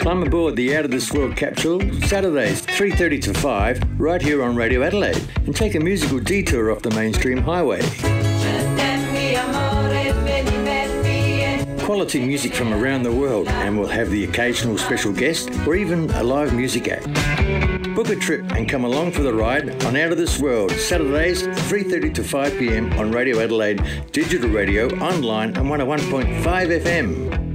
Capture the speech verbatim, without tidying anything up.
Climb aboard the Out of This World capsule Saturdays three thirty to five right here on Radio Adelaide and take a musical detour off the mainstream highway. Quality music from around the world, and we'll have the occasional special guest or even a live music act. Book a trip and come along for the ride on Out of This World, Saturdays three thirty to five p m on Radio Adelaide, digital radio, online and one oh one point five F M.